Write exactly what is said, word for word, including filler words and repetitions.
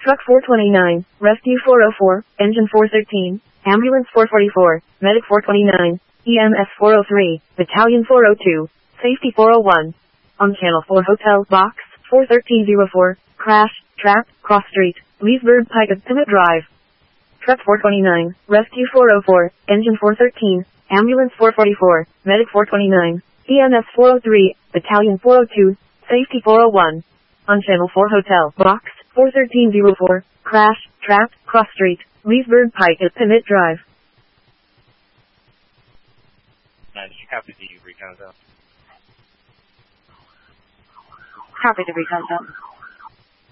Truck four twenty-nine, Rescue four oh four, Engine four thirteen, Ambulance four forty-four, Medic four twenty-nine, E M S four oh three, Battalion four oh two, Safety four oh one. On Channel four Hotel, Box four thirteen oh four, Crash, Trap, Cross Street, Leesburg Pike at Pinnet Drive. Truck four twenty-nine, Rescue four oh four, Engine four thirteen, Ambulance four forty-four, Medic four twenty-nine, E M S four oh three, Battalion four oh two, Safety four oh one. On Channel four Hotel, Box four thirteen oh four, Crash, Trap, Cross Street, Leesburg Pike at Pinnet Drive. nine, did you copy the recon zone? Copy the recon zone.